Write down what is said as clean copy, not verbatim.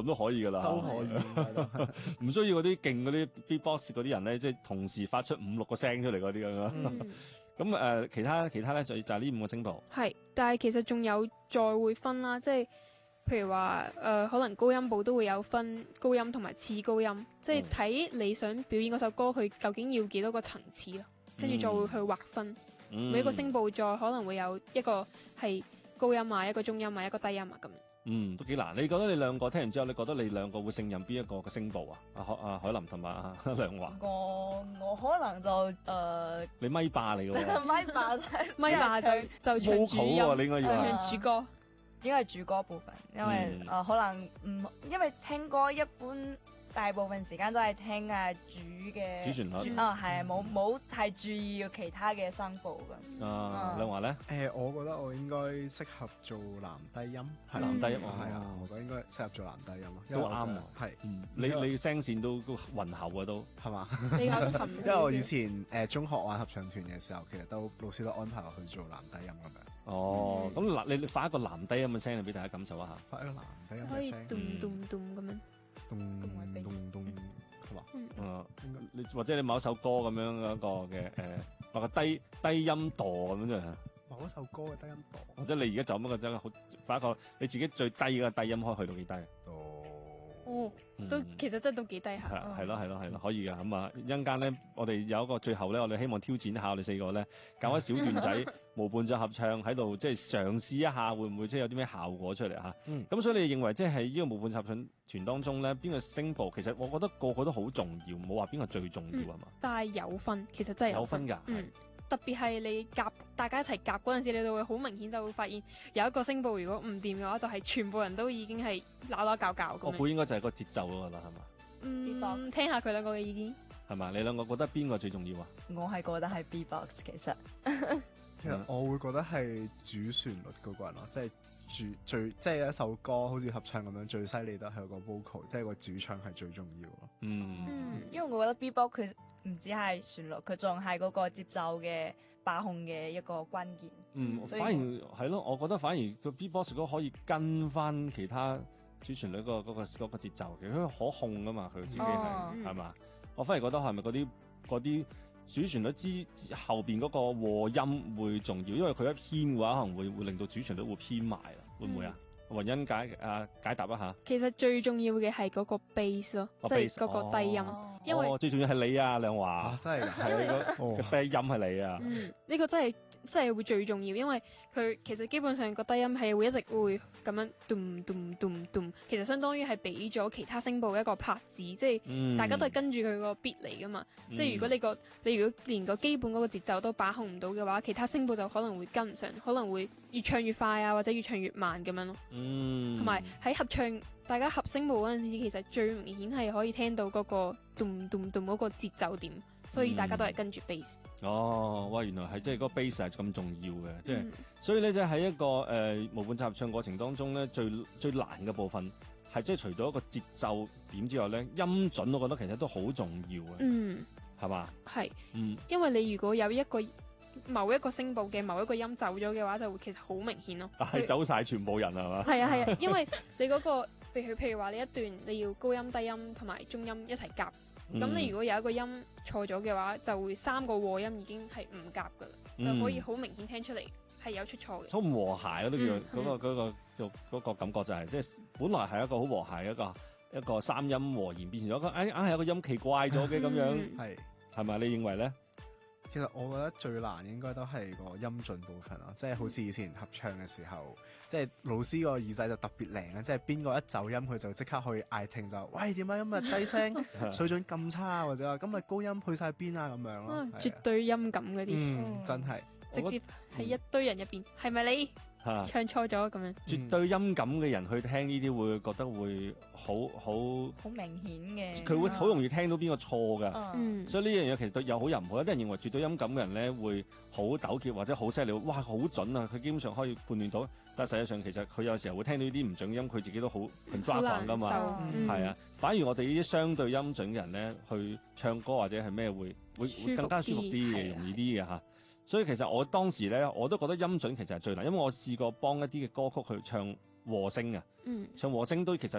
咁都可以噶啦， 都可以， 唔需要嗰啲勁嗰啲 beatbox 嗰啲人咧，即係同時發出5、6個聲出嚟嗰啲咁樣。 嗯咁其他咧就係呢5個聲部。 係，但係其實仲有再會分啦，即係譬如話可能高音部都會有分高音同埋次高音，即係睇你想表演嗰首歌佢究竟要幾多個層次咯，跟住再會去劃分。每一個聲部再可能會有一個係高音啊，一個中音啊，一個低音啊咁。 都幾難。你覺得你兩個聽完之後，你覺得你兩個會勝任邊一個嘅聲部啊？阿海林同埋阿梁華。 我可能就你咪霸嚟嘅喎。 咪霸咪霸就唱主音， 你應該要唱主歌。 應該係主歌部分，因為可能唔因為聽歌一般大部分時間都係聽主旋律，係冇太注意要其他嘅聲部嘅。 梁華咧？ 我覺得我應該適合做男低音， 男低音係啊，我覺得應該適合做男低音咯， 都啱啊。係，你聲線都渾厚啊，都係嘛？ 比較沉。 因為我以前中學玩合唱團嘅時候，其實老師都安排我去做男低音咁樣。 哦，咁你發一個男低音嘅聲嚟俾大家感受一下。 發一個男低音嘅聲， 可以咚咚咚咁樣。 咚咚係嘛？ 你或者你某一首歌咁樣嗰個嘅或個低音度咁樣啫。 某一首歌嘅低音度， 或者你而家就咁個真係好發一個你自己最低嘅低音可以去到幾低？ 都其實真係都幾低下。 係咯，可以噶。咁啊，一陣間咧，我哋有一個最後咧，我哋希望挑戰一下我哋4個咧，搞一小段仔無伴奏合唱喺度，即係嘗試一下會唔會即係有啲咩效果出嚟嚇？咁所以你認為即係呢個無伴奏合唱團當中咧，邊個聲部其實我覺得個個都好重要，冇話邊個最重要係嘛？ 但係有分，其實真係有分㗎。 特別係你大家一齊夾嗰陣時，你就會好明顯就會發現有一個聲部如果唔掂嘅話，就係全部人都已經係鬧鬧搞搞咁。我估應該就係個節奏嗰個啦，係嘛？聽下佢兩個嘅意見。 係嘛？你兩個覺得邊個最重要啊？ 我係覺得係 B-box 其實。 其實我會覺得係主旋律嗰個人咯，即係一首歌好似合唱咁樣，最犀利都係個 vocal， 即係個主唱係最重要咯。 因為我覺得 B-box 佢唔止係旋律，佢仲係嗰個節奏嘅把控嘅一個關鍵。 反而係咯，我覺得反而個 B-box 都可以跟翻其他主旋律嗰個節奏嘅，佢可控噶嘛，佢自己係嘛？我反而覺得係咪嗰啲主旋律之後邊嗰個和音會重要，因為佢一偏嘅話，可能會令到主旋律會偏埋啦，會唔會啊？雲欣解答一下。 其實最重要嘅係嗰個 bass 咯，即係嗰個低音，因為最重要係你啊，梁華， 真係係個低音係你啊。 呢個真係會最重要，因為佢其實基本上個低音係會一直會咁樣咚咚咚咚，其實相當於係俾咗其他聲部一個拍子，即係大家都係跟住佢個 beat 嚟噶嘛。即係如果你如果連個基本嗰個節奏都把控唔到嘅話，其他聲部就可能會跟唔上，可能會越唱越快啊，或者越唱越慢咁樣咯。同埋喺合唱大家合聲部嗰陣時，其實最明顯係可以聽到嗰個咚咚咚嗰個節奏點。所以大家都係跟住 bass。 哇！原來係即係嗰個 bass 係咁重要嘅，即係所以咧，即係喺一個無伴奏合唱過程當中咧，最難嘅部分係即係除咗一個節奏點之外咧，音準我覺得其實都好重要嘅。係嘛？係。 因為你如果有某一個聲部嘅某一個音走咗嘅話，就會其實好明顯咯。 係走晒全部人係嘛？ 係啊，因為你嗰個譬如話你一段你要高音、低音同埋中音一齊夾。咁你如果有一個音錯咗嘅話，就會3個和音已經係唔夾噶啦，就可以好明顯聽出嚟係有出錯嘅。 好唔和諧都叫嗰個感覺就係，即係本來係一個好和諧一個3音和弦，變成咗一個硬係有個音奇怪咗嘅咁樣，係咪？你認為咧？ 其實我覺得最難應該都係個音準部分咯，即係好似以前合唱嘅時候，即係老師個耳仔就特別靈啊，即係邊個一走音佢就即刻去嗌停，就喂，點解今日低聲水準咁差，或者話今日高音去晒邊啊咁樣咯。 絕對音感嗰啲， 真係直接喺一堆人入邊，係咪你唱錯咗咁樣？ 絕對音感嘅人去聽呢啲會覺得會好明顯嘅， 佢會好容易聽到邊個錯噶。所以呢樣嘢其實有好有唔好。有啲人認為絕對音感嘅人咧會好糾結或者好犀利，哇好準啊！佢基本上可以判斷到，但係實際上其實佢有時候會聽到呢啲唔準音，佢自己都好抓狂噶嘛。係啊，反而我哋呢啲相對音準嘅人咧，去唱歌或者係咩會更加舒服啲嘅，容易啲嘅嚇。所以其實我當時咧，我都覺得音準其實係最難，因為我試過幫一啲嘅歌曲去唱和聲啊，唱和聲都其實